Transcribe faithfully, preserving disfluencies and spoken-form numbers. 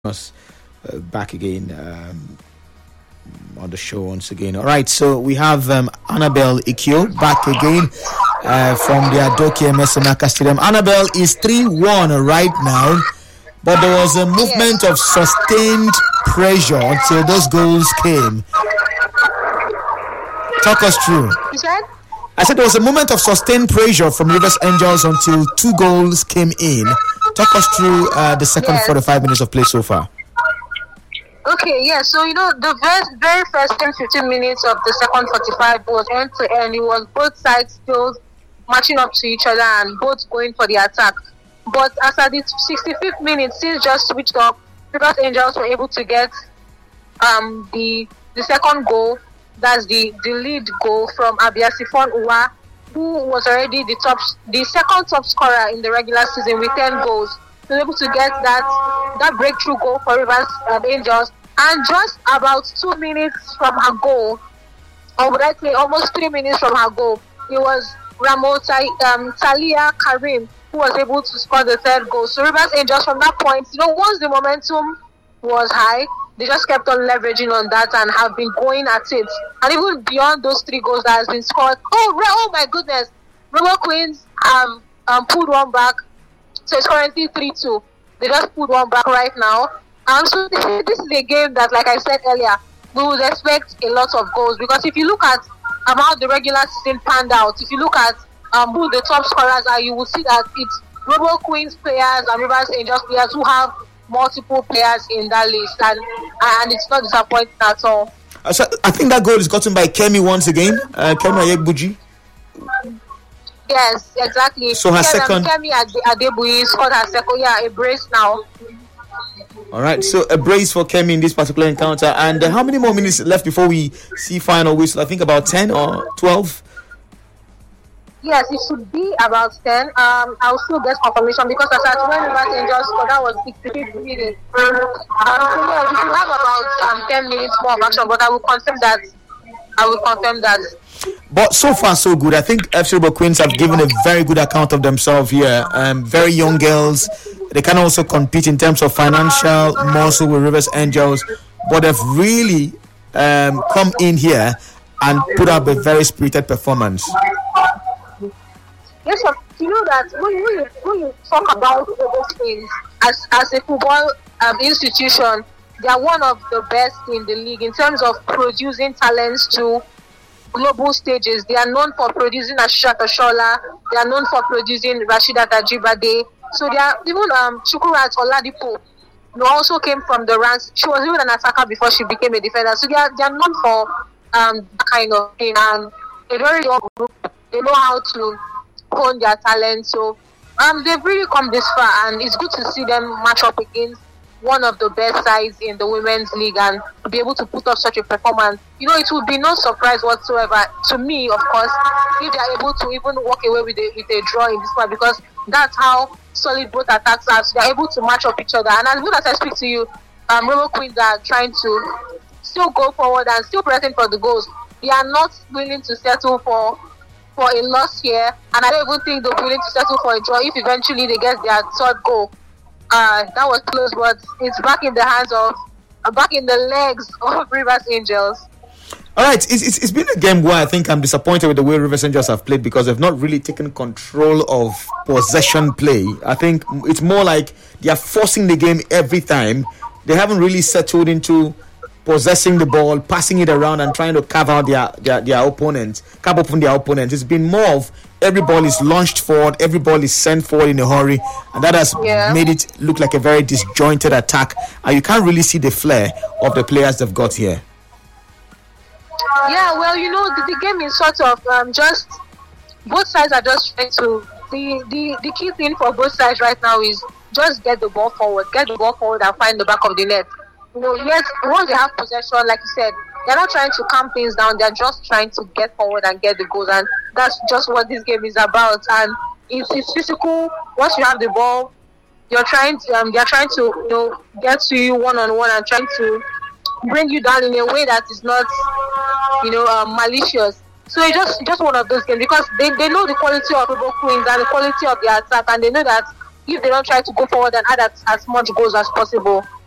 us uh, back again um, on the show once again. All right, so we have um, Annabelle Ikio back again uh, from the Adoke Emesenaka Stadium. Annabelle is three one right now, but there was a movement of sustained pressure until those goals came. Talk us through. You said? I said there was a moment of sustained pressure from Rivers Angels until two goals came in. Talk us through uh, the second yes. forty-five minutes of play so far. Okay, yeah, so you know, the very, very first ten to fifteen minutes of the second forty-five was end to end. It was both sides still matching up to each other and both going for the attack. But as at the sixty-fifth minute, since just switched up, Rivers Angels were able to get um, the the second goal. That's the, the lead goal from Abiasifon Uwa, who was already the top, the second top scorer in the regular season with ten goals. He was able to get that that breakthrough goal for Rivers um, Angels. And just about two minutes from her goal, or would I say almost three minutes from her goal, it was Ramota um, Talia Karim who was able to score the third goal. So Rivers Angels from that point, you know, once the momentum was high, they just kept on leveraging on that and have been going at it. And even beyond those three goals that has been scored, oh, oh my goodness, Robo Queens um, um, pulled one back. So it's currently three two. They just pulled one back right now. Um, so this, this is a game that, like I said earlier, we would expect a lot of goals. Because if you look at um, how the regular season panned out, if you look at um, who the top scorers are, you will see that it's Robo Queens players and Rivers Angels players who have multiple players in that list, and and it's not disappointing at all. Uh, so I think that goal is gotten by Kemi once again. Uh, Kemi Ayegbuji. Yes, exactly. So her yes, second. Um, Kemi Adebuyi scored her second. Yeah, a brace now. All right, so a brace for Kemi in this particular encounter. And uh, how many more minutes left before we see final whistle? I think about ten or twelve. Yes, it should be about ten. Um, I'll still get confirmation because as at when Rivers Angels scored, that was sixty-fifth minute. Um, so yeah, we should have about um, ten minutes more of action, but I will confirm that. I will confirm that. But so far, so good. I think F C Robo Queens have given a very good account of themselves here. Um, very young girls. They can also compete in terms of financial muscle with Rivers Angels, but they've really um, come in here and put up a very spirited performance. Yes, you know that when you, when you talk about Robo Queens as, as a football um, institution, they are one of the best in the league in terms of producing talents to global stages. They are known for producing Ashisha Toshola. They are known for producing Rashida Tajibade. So they are even um, Chukwurat Oladipo, who also came from the ranks. She was even an attacker before she became a defender. So they are, they are known for um, that kind of thing. And a very young group. They know how to hone their talent. So um, they've really come this far, and it's good to see them match up against one of the best sides in the women's league and be able to put up such a performance. You know, it would be no surprise whatsoever to me, of course, if they are able to even walk away with a, with a draw in this one, because that's how solid both attacks are. So they're able to match up each other. And as good as I speak to you, um, Robo Queens are trying to still go forward and still pressing for the goals. They are not willing to settle for for a loss here, and I don't even think they're willing to settle for a draw if eventually they get their third goal. Uh, that was close, but it's back in the hands of, uh, back in the legs of Rivers Angels. All right, it's, it's it's been a game where I think I'm disappointed with the way Rivers Angels have played because they've not really taken control of possession play. I think it's more like they are forcing the game every time. They haven't really settled into possessing the ball, passing it around and trying to carve out their, their, their opponent, carve open their opponent. It's been more of every ball is launched forward, every ball is sent forward in a hurry, and that has yeah. made it look like a very disjointed attack, and you can't really see the flair of the players they've got here. Yeah, well, you know, the, the game is sort of um, just, both sides are just trying to, the, the, the key thing for both sides right now is just get the ball forward, get the ball forward and find the back of the net. You know, yes, once they have possession, like you said, they're not trying to calm things down. They're just trying to get forward and get the goals, and that's just what this game is about. And it's, it's physical. Once you have the ball, you're trying to, um, they're trying to, you know, get to you one on one and trying to bring you down in a way that is not, you know, um, malicious. So it's just just one of those games because they, they know the quality of Robo Queens and the quality of their attack, and they know that if they don't try to go forward and add as, as much goals as possible,